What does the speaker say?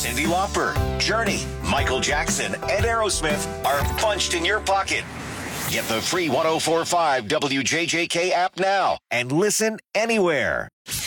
Cyndi Lauper, Journey, Michael Jackson, and Aerosmith are punched in your pocket. Get the free 104.5 WJJK app now and listen anywhere.